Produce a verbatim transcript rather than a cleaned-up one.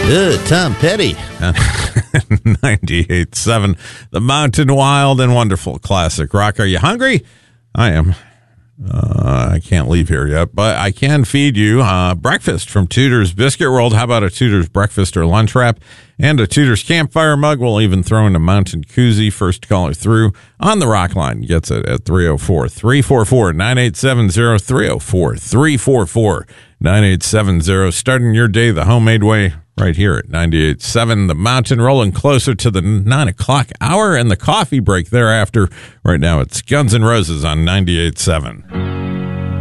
Good, Tom Petty. ninety-eight point seven, the Mountain Wild and Wonderful Classic Rock. Are you hungry? I am. Uh, I can't leave here yet, but I can feed you uh, breakfast from Tudor's Biscuit World. How about a Tudor's breakfast or lunch wrap and a Tudor's campfire mug? We'll even throw in a mountain koozie. First caller through on the rock line gets it at three oh four, three four four, nine eight seven zero, three oh four, three four four, nine eight seven zero. Starting your day the homemade way right here at ninety-eight point seven. The Mountain, rolling closer to the nine o'clock hour and the coffee break thereafter. Right now it's Guns N' Roses on ninety-eight point seven.